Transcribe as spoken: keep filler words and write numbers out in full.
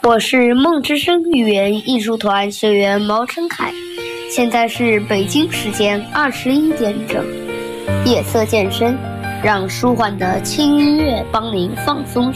我是梦之声语言艺术团学员毛晨凯，现在是北京时间二十一点整，夜色渐深，让舒缓的轻音乐帮您放松